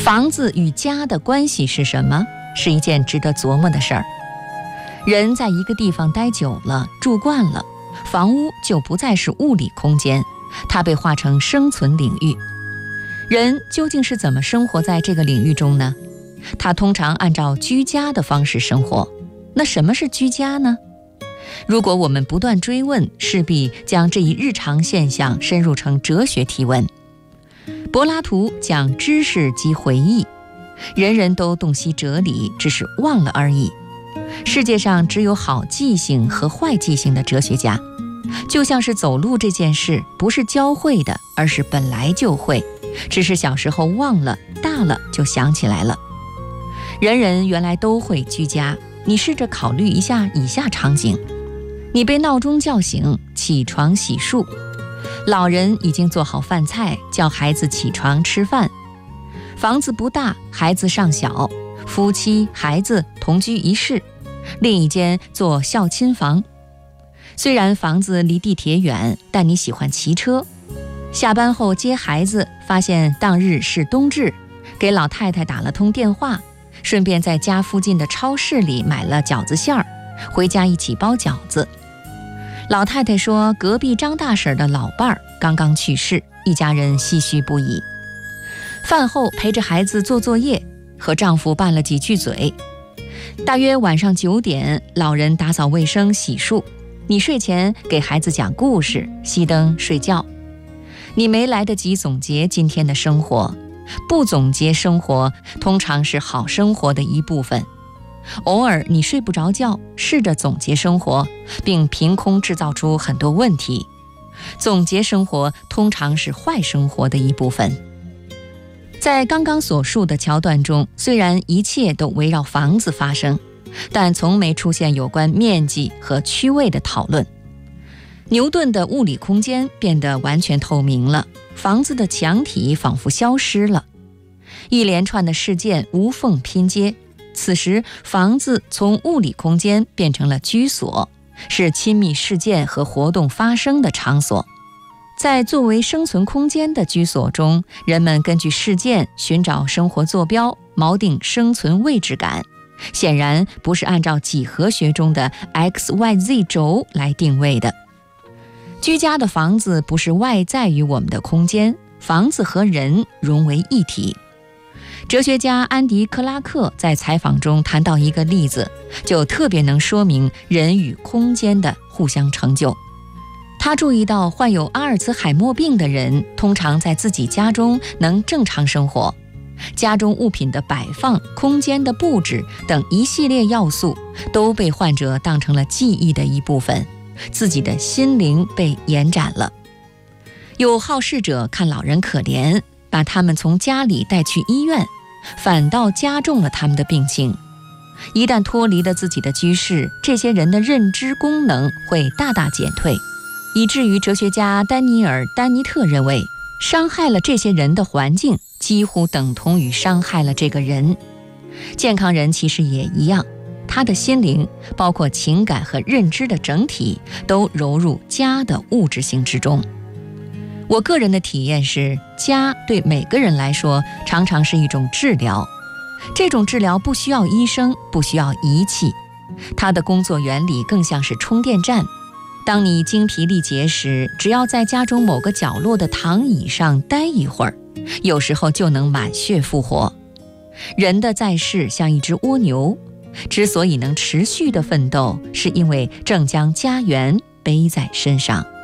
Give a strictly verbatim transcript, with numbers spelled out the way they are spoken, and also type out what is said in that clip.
房子与家的关系是什么？是一件值得琢磨的事儿。人在一个地方待久了，住惯了，房屋就不再是物理空间，它被划成生存领域。人究竟是怎么生活在这个领域中呢？他通常按照居家的方式生活。那什么是居家呢？如果我们不断追问，势必将这一日常现象深入成哲学提问。柏拉图讲知识及回忆，人人都洞悉哲理，只是忘了而已。世界上只有好记性和坏记性的哲学家，就像是走路这件事不是教会的，而是本来就会，只是小时候忘了，大了就想起来了。人人原来都会居家，你试着考虑一下以下场景：你被闹钟叫醒，起床洗漱，老人已经做好饭菜，叫孩子起床吃饭。房子不大，孩子尚小，夫妻孩子同居一室，另一间做孝亲房。虽然房子离地铁远，但你喜欢骑车。下班后接孩子，发现当日是冬至，给老太太打了通电话，顺便在家附近的超市里买了饺子馅儿，回家一起包饺子。老太太说，隔壁张大婶的老伴儿刚刚去世，一家人唏嘘不已。饭后陪着孩子做作业，和丈夫拌了几句嘴。大约晚上九点，老人打扫卫生洗漱，你睡前给孩子讲故事，熄灯睡觉。你没来得及总结今天的生活，不总结生活通常是好生活的一部分。偶尔你睡不着觉，试着总结生活，并凭空制造出很多问题。总结生活通常是坏生活的一部分。在刚刚所述的桥段中，虽然一切都围绕房子发生，但从没出现有关面积和区位的讨论。牛顿的物理空间变得完全透明了，房子的墙体仿佛消失了。一连串的事件无缝拼接，此时房子从物理空间变成了居所，是亲密事件和活动发生的场所。在作为生存空间的居所中，人们根据事件寻找生活坐标，锚定生存位置感，显然不是按照几何学中的 X Y Z 轴来定位的。居家的房子不是外在于我们的空间，房子和人融为一体。哲学家安迪·克拉克在采访中谈到一个例子，就特别能说明人与空间的互相成就。他注意到，患有阿尔茨海默病的人通常在自己家中能正常生活，家中物品的摆放、空间的布置等一系列要素都被患者当成了记忆的一部分，自己的心灵被延展了。有好事者看老人可怜，把他们从家里带去医院，反倒加重了他们的病情。一旦脱离了自己的居室，这些人的认知功能会大大减退，以至于哲学家丹尼尔·丹尼特认为，伤害了这些人的环境几乎等同于伤害了这个人。健康人其实也一样，他的心灵，包括情感和认知的整体，都融入家的物质性之中。我个人的体验是，家对每个人来说常常是一种治疗。这种治疗不需要医生，不需要仪器，它的工作原理更像是充电站。当你精疲力竭时，只要在家中某个角落的躺椅上待一会儿，有时候就能满血复活。人的在世像一只蜗牛，之所以能持续的奋斗，是因为正将家园背在身上。